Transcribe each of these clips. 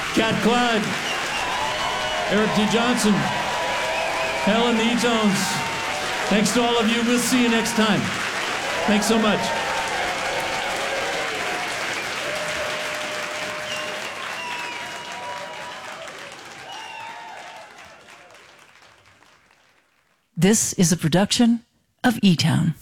Cat Clyde, Eric D. Johnson, Helen E-Tones. Thanks to all of you. We'll see you next time. Thanks so much. This is a production of E-Town.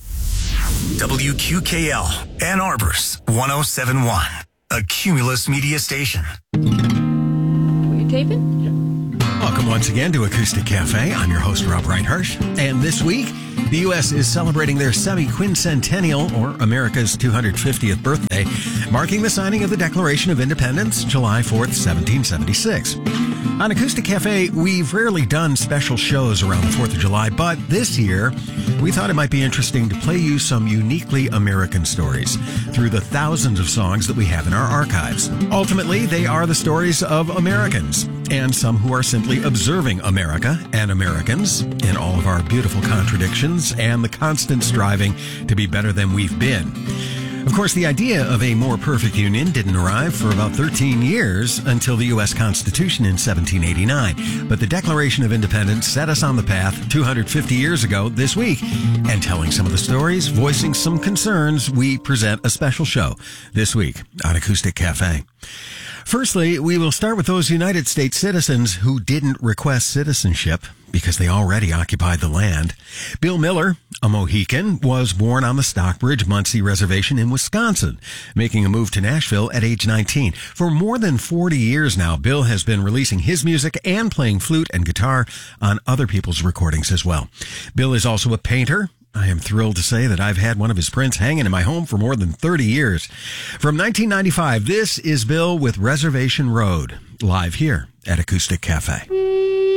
WQKL, Ann Arbor's 1071, a Cumulus media station. Were you taping? Welcome once again to Acoustic Cafe. I'm your host, Rob Reinhardt. And this week, the U.S. is celebrating their semi-quincentennial, or America's 250th birthday, marking the signing of the Declaration of Independence, July 4th, 1776. On Acoustic Cafe, we've rarely done special shows around the 4th of July, but this year, we thought it might be interesting to play you some uniquely American stories through the thousands of songs that we have in our archives. Ultimately, they are the stories of Americans, and some who are simply observing America and Americans in all of our beautiful contradictions and the constant striving to be better than we've been. Of course, the idea of a more perfect union didn't arrive for about 13 years until the U.S. Constitution in 1789. But the Declaration of Independence set us on the path 250 years ago this week. And telling some of the stories, voicing some concerns, we present a special show this week on Acoustic Cafe. Firstly, we will start with those United States citizens who didn't request citizenship because they already occupied the land. Bill Miller, a Mohican, was born on the Stockbridge-Muncie Reservation in Wisconsin, making a move to Nashville at age 19. For more than 40 years now, Bill has been releasing his music and playing flute and guitar on other people's recordings as well. Bill is also a painter. I am thrilled to say that I've had one of his prints hanging in my home for more than 30 years. From 1995, this is Bill with Reservation Road, live here at Acoustic Cafe.